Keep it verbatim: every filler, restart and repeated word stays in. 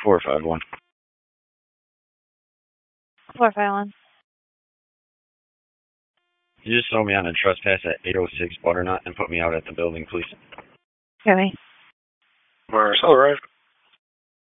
four five one. four five one. You just saw me on a trespass at eight oh six Butternut and put me out at the building, please. Okay. Marcel, right?